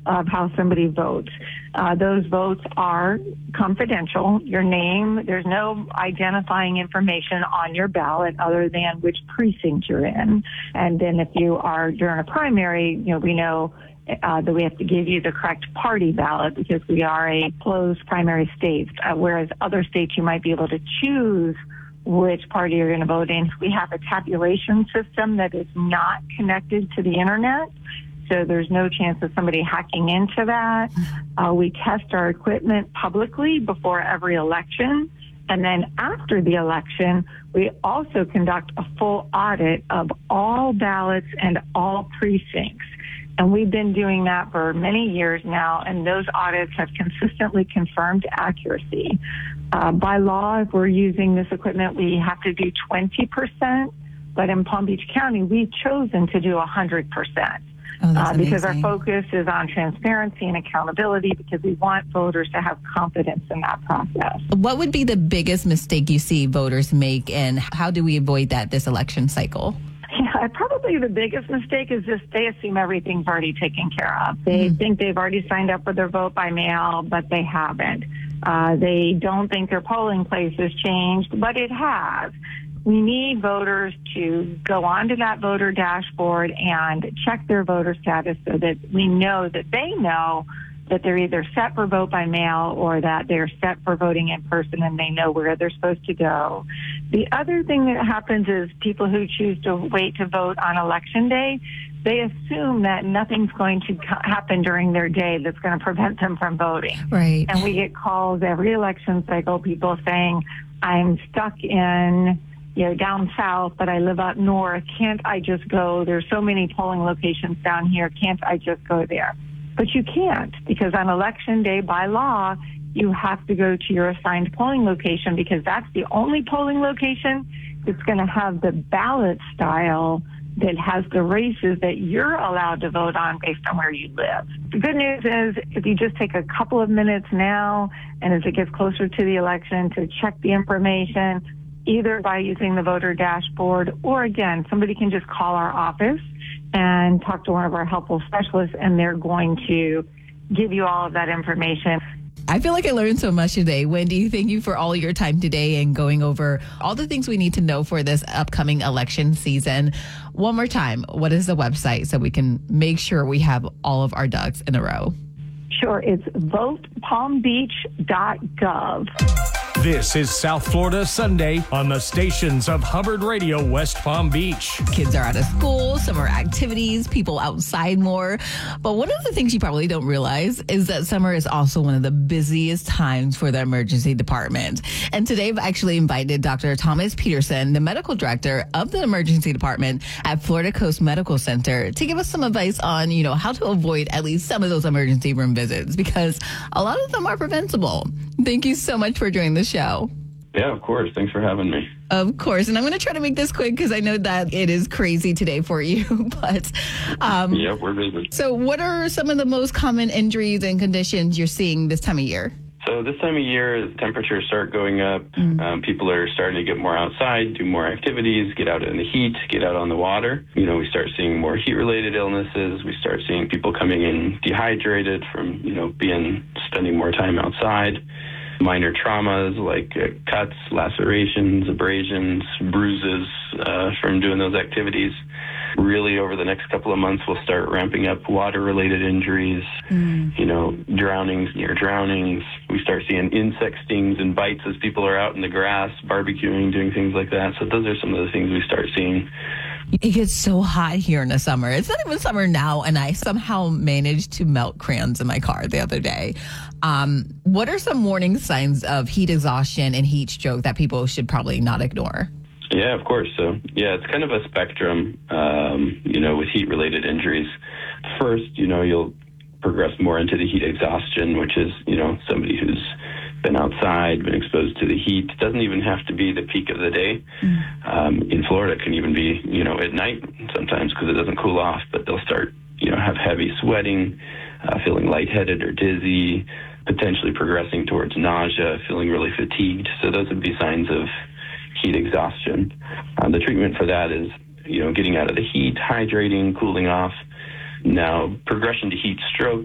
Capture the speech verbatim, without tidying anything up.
of how somebody votes. Uh, those votes are confidential. Your name, there's no identifying information on your ballot other than which precinct you're in. And then if you are during a primary, you know, we know uh, that we have to give you the correct party ballot because we are a closed primary state, uh, whereas other states you might be able to choose which party you're going to vote in. We have a tabulation system that is not connected to the internet, so there's no chance of somebody hacking into that. Uh, we test our equipment publicly before every election, and then after the election, we also conduct a full audit of all ballots and all precincts. And we've been doing that for many years now, and those audits have consistently confirmed accuracy. Uh, by law, if we're using this equipment, we have to do twenty percent, but in Palm Beach County, we've chosen to do one hundred percent. Oh, uh, because our focus is on transparency and accountability because we want voters to have confidence in that process. What would be the biggest mistake you see voters make, and how do we avoid that this election cycle? Yeah, probably the biggest mistake is just they assume everything's already taken care of. They mm. think they've already signed up for their vote by mail, but they haven't. Uh, they don't think their polling place has changed, but it has. We need voters to go onto that voter dashboard and check their voter status so that we know that they know that they're either set for vote by mail or that they're set for voting in person and they know where they're supposed to go. The other thing that happens is people who choose to wait to vote on election day, they assume that nothing's going to happen during their day that's going to prevent them from voting. Right. And we get calls every election cycle, people saying, I'm stuck in, you know, down south, but I live up north. Can't I just go? There's so many polling locations down here. Can't I just go there? But you can't, because on election day, by law, you have to go to your assigned polling location because that's the only polling location that's going to have the ballot style that has the races that you're allowed to vote on based on where you live. The good news is if you just take a couple of minutes now and as it gets closer to the election to check the information, either by using the voter dashboard or, again, somebody can just call our office and talk to one of our helpful specialists, and they're going to give you all of that information. I feel like I learned so much today. Wendy, thank you for all your time today and going over all the things we need to know for this upcoming election season. One more time, what is the website so we can make sure we have all of our ducks in a row? Sure, it's vote palm beach dot gov. This is South Florida Sunday on the stations of Hubbard Radio West Palm Beach. Kids are out of school, summer activities, people outside more. But one of the things you probably don't realize is that summer is also one of the busiest times for the emergency department. And today I've actually invited Doctor Thomas Peterson, the medical director of the emergency department at Florida Coast Medical Center, to give us some advice on, you know, how to avoid at least some of those emergency room visits, because a lot of them are preventable. Thank you so much for joining the show. Yeah, of course. Thanks for having me. Of course. And I'm going to try to make this quick because I know that it is crazy today for you. But um, yeah, we're busy. So what are some of the most common injuries and conditions you're seeing this time of year? So this time of year, temperatures start going up. Mm. Um, people are starting to get more outside, do more activities, get out in the heat, get out on the water. You know, we start seeing more heat-related illnesses. We start seeing people coming in dehydrated from, you know, being spending more time outside. Minor traumas like uh, cuts, lacerations, abrasions, bruises uh, from doing those activities. Really, over the next couple of months, we'll start ramping up water-related injuries, mm. you know, drownings, near drownings. We start seeing insect stings and bites as people are out in the grass, barbecuing, doing things like that. So those are some of the things we start seeing. It gets so hot here in the summer. It's not even summer now, and I somehow managed to melt crayons in my car the other day. Um, what are some warning signs of heat exhaustion and heat stroke that people should probably not ignore? Yeah, of course. So, yeah, it's kind of a spectrum, um, you know, with heat-related injuries. First, you know, you'll progress more into the heat exhaustion, which is, you know, somebody who's been outside, been exposed to the heat. It doesn't even have to be the peak of the day. Mm. Um, in Florida, it can even be, you know, at night sometimes because it doesn't cool off, but they'll start, you know, have heavy sweating, uh, feeling lightheaded or dizzy, potentially progressing towards nausea, feeling really fatigued. So those would be signs of heat exhaustion. Um, the treatment for that is, you know, getting out of the heat, hydrating, cooling off. Now, progression to heat stroke